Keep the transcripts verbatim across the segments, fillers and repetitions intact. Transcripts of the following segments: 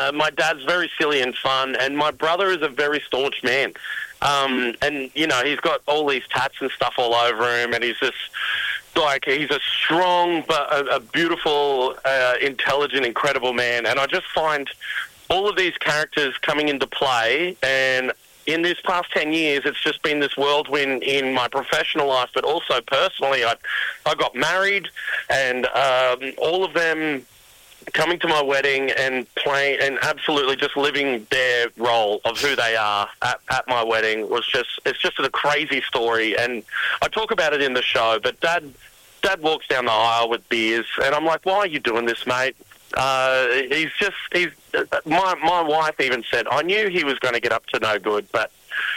uh, my dad's very silly and fun, and my brother is a very staunch man. Um, and, you know, he's got all these tats and stuff all over him, and he's just, like, he's a strong but a, a beautiful, uh, intelligent, incredible man. And I just find all of these characters coming into play, and in this past ten years, it's just been this whirlwind in my professional life, but also personally. I, I got married, and um, all of them coming to my wedding and playing and absolutely just living their role of who they are at, at my wedding was just, it's just a crazy story. And I talk about it in the show, but Dad, Dad walks down the aisle with beers, and I'm like, why are you doing this, mate? Uh, he's just, he's, my, my wife even said, I knew he was going to get up to no good, but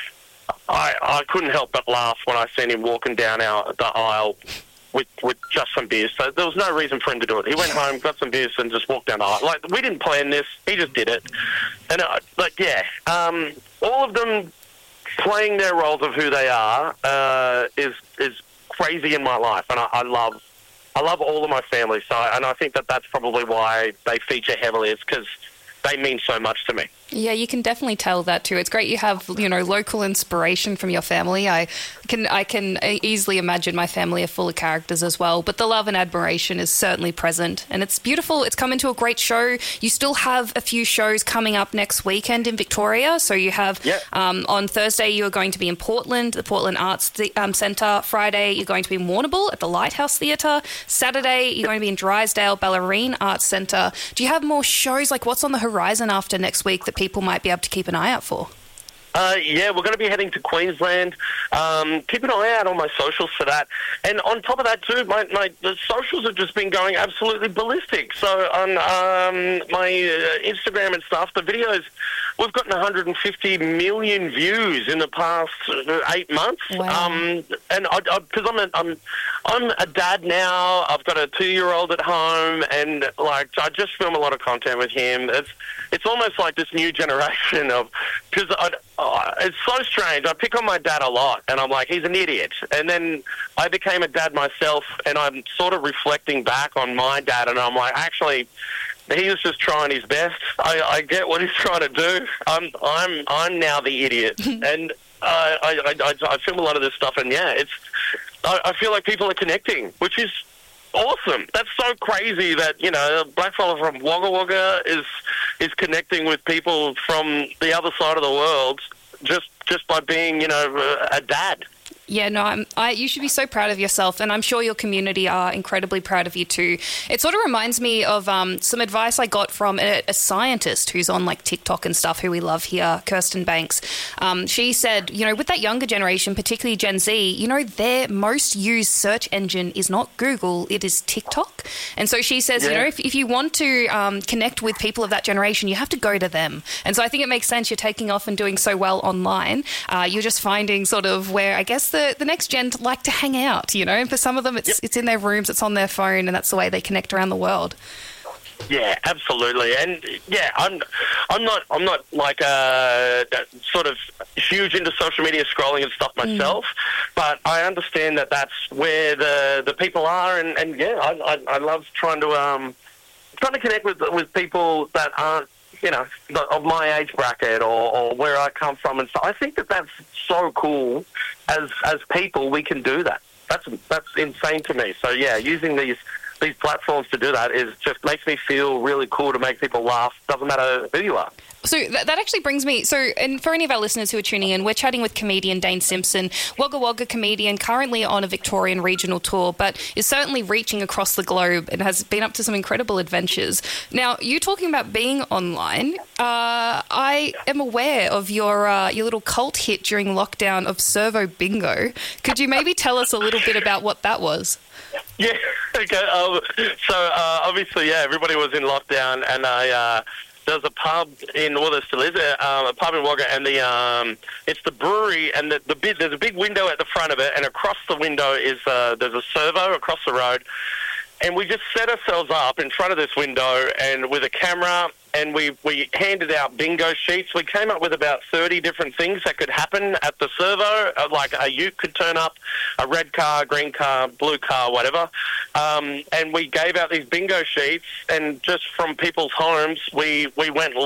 I, I couldn't help but laugh when I seen him walking down our, the aisle with, with just some beers. So there was no reason for him to do it. He went home, got some beers, and just walked down the aisle. Like, we didn't plan this. He just did it. And, uh, like, yeah, um, all of them playing their roles of who they are uh, is is crazy in my life, and I, I love I love all of my family. So, and I think that that's probably why they feature heavily. It's because they mean so much to me. Yeah, you can definitely tell that too. It's great you have, you know, local inspiration from your family. I can I can easily imagine my family are full of characters as well, but the love and admiration is certainly present, and it's beautiful. It's come into a great show. You still have a few shows coming up next weekend in Victoria. So you have yep. um, on Thursday you're going to be in Portland, the Portland Arts um, Centre. Friday you're going to be in Warrnambool at the Lighthouse Theatre. Saturday you're going to be in Drysdale Bellarine Arts Centre. Do you have more shows? Like, what's on the horizon after next week that people might be able to keep an eye out for? Uh, yeah, we're going to be heading to Queensland. Um, keep an eye out on my socials for that. And on top of that, too, my, my the socials have just been going absolutely ballistic. So on um, my uh, Instagram and stuff, the videos, we've gotten one hundred fifty million views in the past uh, eight months. Wow. Um, and I, I, because I'm a, I'm, I'm a dad now. I've got a two-year-old at home, and like I just film a lot of content with him. It's it's almost like this new generation of, because I. Oh, it's so strange. I pick on my dad a lot, and I'm like, he's an idiot. And then I became a dad myself, and I'm sort of reflecting back on my dad, and I'm like, actually, he was just trying his best. I, I get what he's trying to do. I'm I'm I'm now the idiot, and uh, I, I I I film a lot of this stuff, and yeah, it's I, I feel like people are connecting, which is awesome. That's so crazy that, you know, a blackfella from Wagga Wagga is is connecting with people from the other side of the world just just by being, you know, a dad. Yeah, no, I'm, I, you should be so proud of yourself, and I'm sure your community are incredibly proud of you too. It sort of reminds me of um, some advice I got from a, a scientist who's on like TikTok and stuff, who we love here, Kirsten Banks. Um, she said, you know, with that younger generation, particularly Gen Z, you know, their most used search engine is not Google, it is TikTok. And so she says, yeah. you know, if, if you want to um, connect with people of that generation, you have to go to them. And so I think it makes sense you're taking off and doing so well online. Uh, you're just finding sort of where, I guess, the The, the next gen like to hang out, you know. And for some of them, it's yep. it's in their rooms, it's on their phone, and that's the way they connect around the world. Yeah, absolutely. And yeah, I'm I'm not I'm not like uh sort of huge into social media scrolling and stuff myself, mm. but I understand that that's where the the people are, and, and yeah, I, I I love trying to um trying to connect with with people that aren't, you know, of my age bracket or, or where I come from, and so I think that that's so cool. As as people, we can do that. That's that's insane to me. So yeah, using these these platforms to do that is just makes me feel really cool, to make people laugh. Doesn't matter who you are. So that, that actually brings me, so, and for any of our listeners who are tuning in, we're chatting with comedian Dane Simpson, Wagga Wagga comedian, currently on a Victorian regional tour, but is certainly reaching across the globe and has been up to some incredible adventures. Now, you talking about being online, uh, I am aware of your uh, your little cult hit during lockdown of Servo Bingo. Could you maybe tell us a little bit about what that was? Yeah, okay. Um, so uh, obviously, yeah, everybody was in lockdown, and I... Uh, There's a pub in, well, there still is a, um, a pub in Wagga, and the um, it's the brewery, and the, the big, there's a big window at the front of it, and across the window is uh, there's a servo across the road, and we just set ourselves up in front of this window and with a camera, and we, we handed out bingo sheets. We came up with about thirty different things that could happen at the servo, uh, like a ute could turn up, a red car, green car, blue car, whatever. Um, and we gave out these bingo sheets, and just from people's homes, we, we went